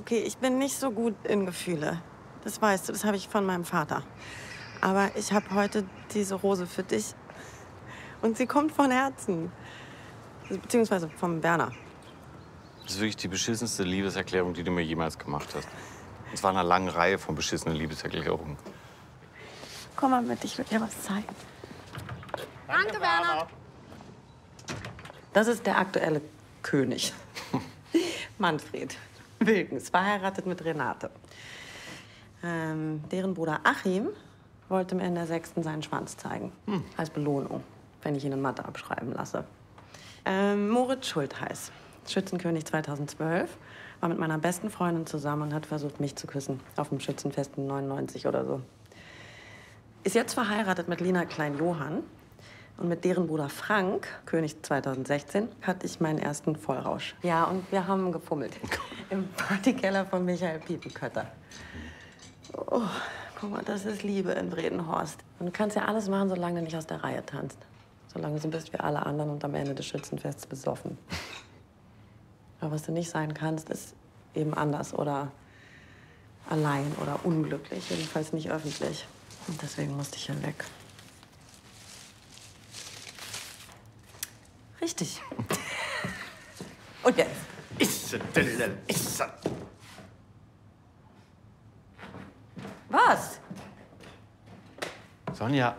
Okay, ich bin nicht so gut in Gefühle. Das weißt du, das habe ich von meinem Vater. Aber ich habe heute diese Rose für dich. Und sie kommt von Herzen. Beziehungsweise vom Werner. Das ist wirklich die beschissenste Liebeserklärung, die du mir jemals gemacht hast. Und zwar in einer langen Reihe von beschissenen Liebeserklärungen. Komm mal mit, ich will dir was zeigen. Danke, Werner. Das ist der aktuelle König. Manfred Wilkens, verheiratet mit Renate. Deren Bruder Achim wollte mir in der 6. seinen Schwanz zeigen. Als Belohnung, wenn ich ihn in Mathe abschreiben lasse. Moritz Schultheiß, Schützenkönig 2012, war mit meiner besten Freundin zusammen und hat versucht, mich zu küssen. Auf dem Schützenfest in 99 oder so. Ist jetzt verheiratet mit Lina Klein-Johann. Und mit deren Bruder Frank, König 2016, hatte ich meinen ersten Vollrausch. Ja, und wir haben gefummelt. Im Partykeller von Michael Piepenkötter. Oh, guck mal, das ist Liebe in Bredenhorst. Und du kannst ja alles machen, solange du nicht aus der Reihe tanzt. Solange du so bist wie alle anderen und am Ende des Schützenfests besoffen. Aber was du nicht sein kannst, ist eben anders oder allein oder unglücklich. Jedenfalls nicht öffentlich. Und deswegen musste ich hier weg. Richtig. Und jetzt? Was? Sonja.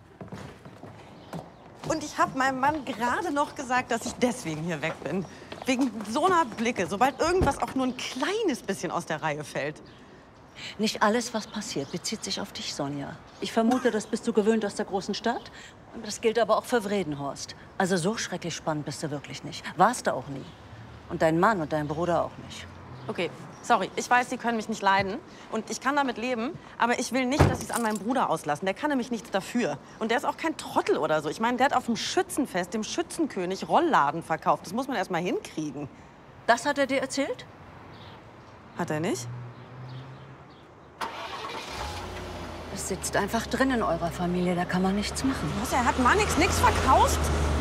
Und ich habe meinem Mann gerade noch gesagt, dass ich deswegen hier weg bin. Wegen so einer Blicke, sobald irgendwas auch nur ein kleines bisschen aus der Reihe fällt. Nicht alles, was passiert, bezieht sich auf dich, Sonja. Ich vermute, das bist du gewöhnt aus der großen Stadt. Das gilt aber auch für Vredenhorst. Also so schrecklich spannend bist du wirklich nicht. Warst du auch nie. Und dein Mann und dein Bruder auch nicht. Okay, sorry. Ich weiß, Sie können mich nicht leiden. Und ich kann damit leben. Aber ich will nicht, dass Sie es an meinem Bruder auslassen. Der kann nämlich nichts dafür. Und der ist auch kein Trottel oder so. Ich meine, der hat auf dem Schützenfest, dem Schützenkönig, Rollladen verkauft. Das muss man erst mal hinkriegen. Das hat er dir erzählt? Hat er nicht? Es sitzt einfach drin in eurer Familie, da kann man nichts machen. Was, er hat Mannix nichts verkauft?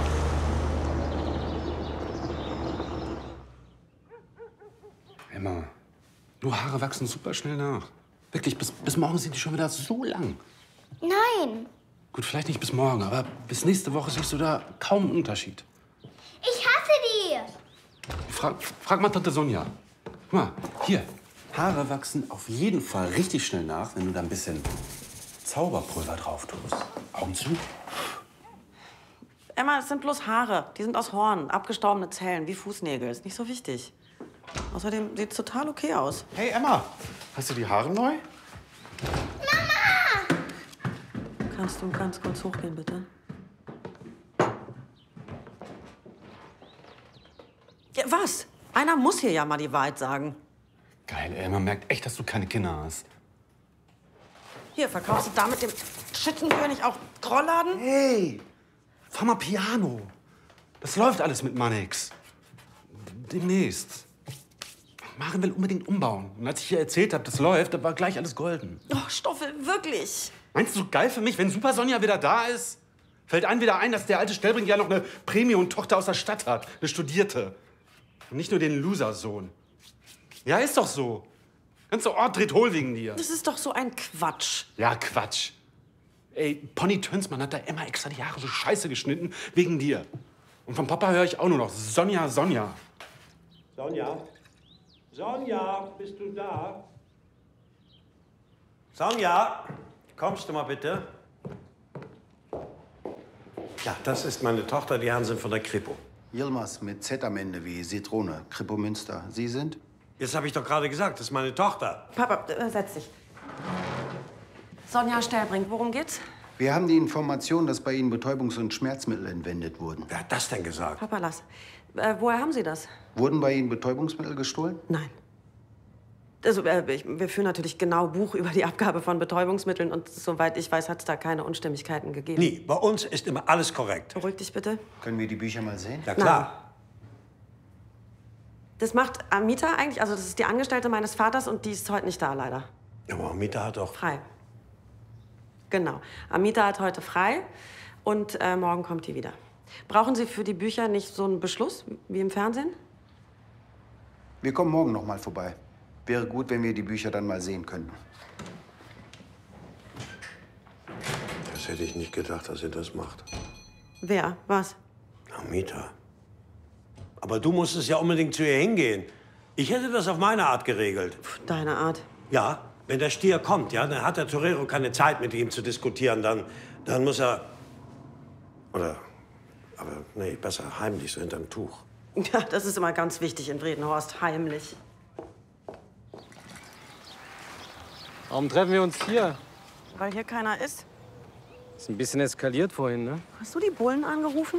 Emma, du Haare wachsen super schnell nach. Wirklich, bis morgen sind die schon wieder so lang. Nein, Gut, vielleicht nicht bis morgen, aber bis nächste Woche siehst du da kaum einen Unterschied. ich hasse die. Frag mal Tante Sonja. Guck mal, hier. Haare wachsen auf jeden Fall richtig schnell nach, wenn du da ein bisschen Zauberpulver drauf tust. Augen zu. Emma, es sind bloß Haare. Die sind aus Horn, abgestorbene Zellen, wie Fußnägel. Ist nicht so wichtig. Außerdem sieht's total okay aus. Hey, Emma. Hast du die Haare neu? Kannst du ganz kurz hochgehen, bitte? Ja, was? Einer muss hier ja mal die Wahrheit sagen. Geil, ey, man merkt echt, dass du keine Kinder hast. Hier, verkaufst du da mit dem Schützenkönig auch Rollladen? Hey, fahr mal Piano. Das läuft alles mit Mannix. Demnächst. Maren will unbedingt umbauen. Und als ich ihr erzählt habe, das läuft, da war gleich alles golden. Oh, Stoffel, wirklich? Meinst du, so geil für mich, wenn Super Sonja wieder da ist? Fällt einem wieder ein, dass der alte Stellbrink ja noch eine Premium-Tochter aus der Stadt hat. Eine Studierte. Und nicht nur den Loser-Sohn. Ja, ist doch so. Ganzer Ort dreht hohl wegen dir. Das ist doch so ein Quatsch. Ja, Quatsch. Ey, Pony Tönsmann hat da Emma extra die Haare so scheiße geschnitten, wegen dir. Und vom Papa höre ich auch nur noch Sonja, Sonja. Sonja? Sonja, bist du da? Sonja, kommst du mal bitte? Ja, das ist meine Tochter, die Herren sind von der Kripo. Yilmaz mit Z am Ende wie Zitrone. Kripo Münster. Sie sind? Jetzt habe ich doch gerade gesagt, das ist meine Tochter. Papa, setz dich. Sonja Stellbrink, worum geht's? Wir haben die Information, dass bei Ihnen Betäubungs- und Schmerzmittel entwendet wurden. Wer hat das denn gesagt? Papa, lass. Woher haben Sie das? Wurden bei Ihnen Betäubungsmittel gestohlen? Nein. Also, wir führen natürlich genau Buch über die Abgabe von Betäubungsmitteln und soweit ich weiß, hat es da keine Unstimmigkeiten gegeben. Nie. Bei uns ist immer alles korrekt. Beruhig dich bitte. Können wir die Bücher mal sehen? Ja, klar. Das macht Amita eigentlich, also das ist die Angestellte meines Vaters und die ist heute nicht da, leider. Ja, aber Amita hat doch... Frei. Genau. Amita hat heute frei und morgen kommt die wieder. Brauchen Sie für die Bücher nicht so einen Beschluss wie im Fernsehen? Wir kommen morgen noch mal vorbei. Wäre gut, wenn wir die Bücher dann mal sehen könnten. Das hätte ich nicht gedacht, dass ihr das macht. Wer? Was? Amita. Aber du musstest ja unbedingt zu ihr hingehen. Ich hätte das auf meine Art geregelt. Deine Art. Ja, wenn der Stier kommt, ja, dann hat der Torero keine Zeit, mit ihm zu diskutieren. Dann muss er... Oder... Aber nee, besser heimlich, so hinterm Tuch. Ja, das ist immer ganz wichtig in Bredenhorst. Heimlich. Warum treffen wir uns hier? Weil hier keiner ist. Ist ein bisschen eskaliert vorhin, ne? Hast du die Bullen angerufen?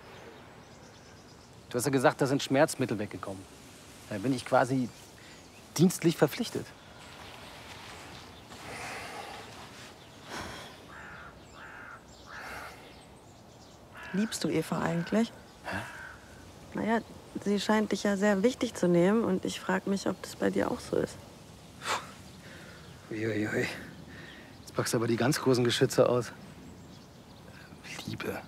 Du hast ja gesagt, da sind Schmerzmittel weggekommen. Da bin ich quasi dienstlich verpflichtet. Liebst du Eva eigentlich? Hä? Naja, sie scheint dich ja sehr wichtig zu nehmen und ich frage mich, ob das bei dir auch so ist. Uiuiui. Jetzt packst du aber die ganz großen Geschütze aus. Liebe.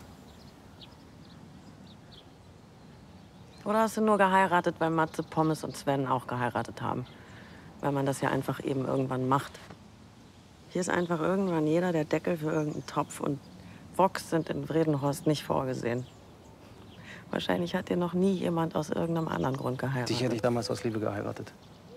Oder hast du nur geheiratet, weil Matze, Pommes und Sven auch geheiratet haben? Weil man das ja einfach eben irgendwann macht. Hier ist einfach irgendwann jeder der Deckel für irgendeinen Topf und Woks sind in Bredenhorst nicht vorgesehen. Wahrscheinlich hat dir noch nie jemand aus irgendeinem anderen Grund geheiratet. Dich hätte ich damals aus Liebe geheiratet.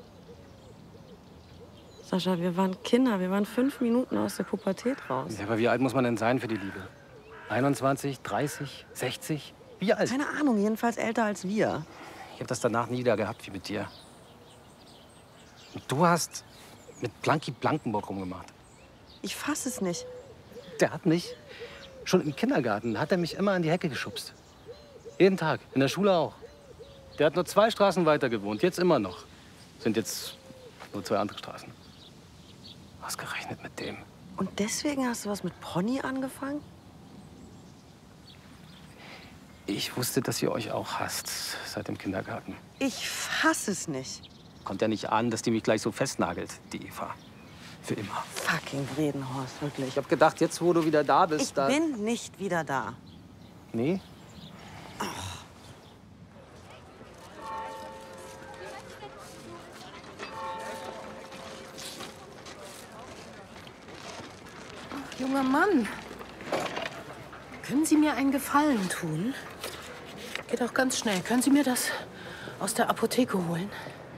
Sascha, wir waren Kinder. Wir waren 5 Minuten aus der Pubertät raus. Ja, aber wie alt muss man denn sein für die Liebe? 21, 30, 60? Wie alt? Keine Ahnung, jedenfalls älter als wir. Ich habe das danach nie wieder gehabt wie mit dir. Und du hast mit Blanky Blankenburg rumgemacht. Ich fass es nicht. Der hat mich, schon im Kindergarten, hat er mich immer an die Hecke geschubst. Jeden Tag, in der Schule auch. Der hat nur 2 Straßen weiter gewohnt, jetzt immer noch. Sind jetzt nur 2 andere Straßen. Ausgerechnet mit dem. Und deswegen hast du was mit Pony angefangen? Ich wusste, dass ihr euch auch hasst, seit dem Kindergarten. Ich fass es nicht. Kommt ja nicht an, dass die mich gleich so festnagelt, die Eva. Für immer. Fucking Bredenhorst, wirklich. Ich hab gedacht, jetzt, wo du wieder da bist, Ich bin nicht wieder da. Nee? Ach, junger Mann. Können Sie mir einen Gefallen tun? Geht auch ganz schnell. Können Sie mir das aus der Apotheke holen?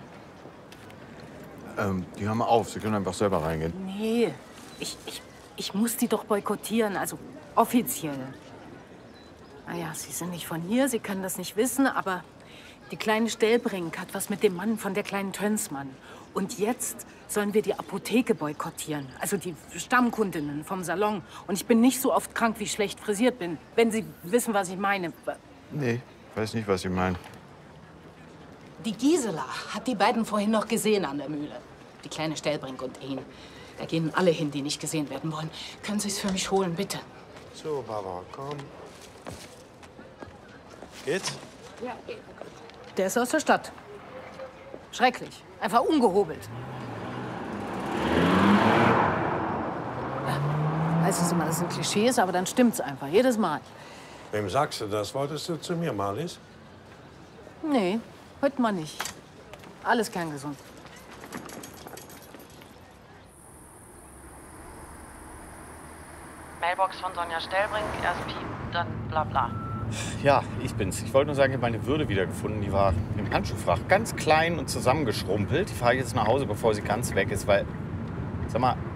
Die haben auf. Sie können einfach selber reingehen. Nee, ich muss die doch boykottieren, also offiziell. Naja, Sie sind nicht von hier, Sie können das nicht wissen, aber die kleine Stellbrink hat was mit dem Mann von der kleinen Tönsmann. Und jetzt sollen wir die Apotheke boykottieren, also die Stammkundinnen vom Salon. Und ich bin nicht so oft krank, wie ich schlecht frisiert bin, wenn Sie wissen, was ich meine. Nee, weiß nicht, was Sie meinen. Die Gisela hat die beiden vorhin noch gesehen an der Mühle. Die kleine Stellbrink und ihn. Da gehen alle hin, die nicht gesehen werden wollen. Können Sie es für mich holen, bitte? So, Barbara, komm. Geht's? Ja, geht. Der ist aus der Stadt. Schrecklich. Einfach ungehobelt. Ja, weiß es immer, dass es ein Klischee ist, aber dann stimmt's einfach. Jedes Mal. Wem sagst du das? Wolltest du zu mir, Marlies? Nee, heute mal nicht. Alles kerngesund. Mailbox von Sonja Stellbrink, erst Piep, dann bla bla. Ja, ich bin's. Ich wollte nur sagen, ich habe meine Würde wiedergefunden. Die war im Handschuhfach ganz klein und zusammengeschrumpelt. Die fahre ich jetzt nach Hause, bevor sie ganz weg ist, weil... Sag mal,